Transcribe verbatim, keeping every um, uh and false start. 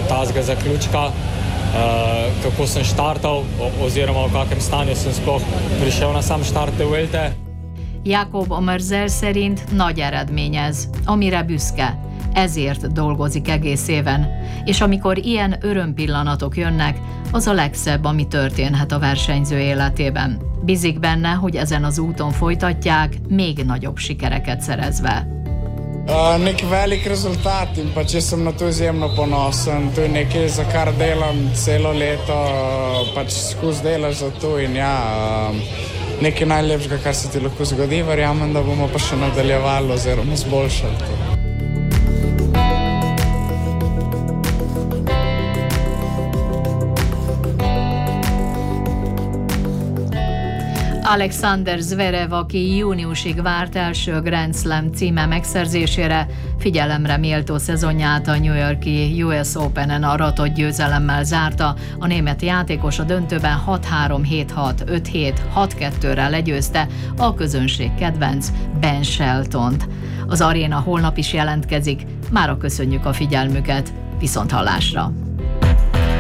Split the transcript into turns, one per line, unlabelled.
tazga zaključka, kako sem štartal oziroma v kakem stanju sem sploh prišel na sam štart Vuelte.
Jakob Omerzel szerint nagy eredmény ez, amire büszke. Ezért dolgozik egész éven, és amikor ilyen örömpillanatok jönnek, az a legszebb, ami történhet a versenyző életében. Bízik benne, hogy ezen az úton folytatják, még nagyobb sikereket szerezve.
Uh, neki velik rezultat in pa če sem na to izjemno ponosen, to je nekaj, za kar delam celo leto, pač skozi delaš za to in ja, uh, nekaj najlepšega, kar se ti lahko zgodi, verjamem, da bomo pa še nadaljevali oziroma zboljšali to.
Alexander Zverev, aki júniusig várt első Grand Slam címe megszerzésére, figyelemre méltó szezonját a New York-i U S Openen aratott győzelemmel zárta. A német játékos a döntőben hat három, hét hat, öt hét, hat kettőre legyőzte a közönség kedvenc Ben Sheltont. Az aréna holnap is jelentkezik, mára köszönjük a figyelmüket, viszonthallásra!